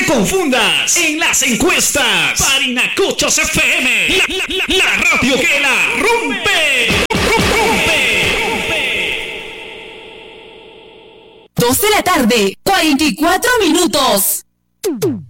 confundas en las encuestas. Parinacochos FM, la radio que la rompe. 2 de la tarde, 44 minutos.